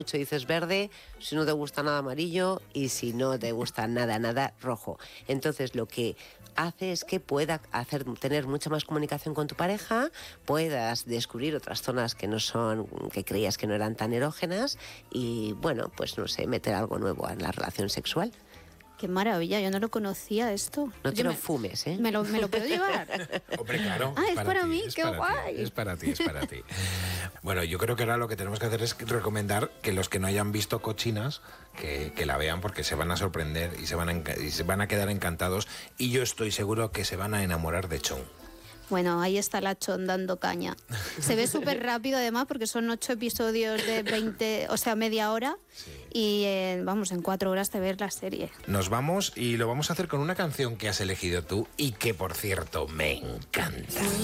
mucho dices verde, si no te gusta nada amarillo y si no te gusta nada rojo. Entonces lo que hace es que pueda tener mucha más comunicación con tu pareja, puedas descubrir otras zonas que que creías que no eran tan erógenas y bueno, pues no sé, meter algo nuevo en la relación sexual. Qué maravilla, yo no lo conocía esto. No te lo fumes, ¿eh? ¿Me lo puedo llevar? Hombre, claro. Ah, es para mí, qué guay. Es para ti. Bueno, yo creo que ahora lo que tenemos que hacer es recomendar que los que no hayan visto Cochinas, que la vean porque se van a sorprender y se van a quedar encantados. Y yo estoy seguro que se van a enamorar de Chon. Bueno, ahí está la Chon dando caña. Se ve súper rápido además porque son 8 episodios de 20, o sea, media hora. Sí. Y vamos, en 4 horas te ves la serie. Nos vamos y lo vamos a hacer con una canción que has elegido tú y que, por cierto, me encanta.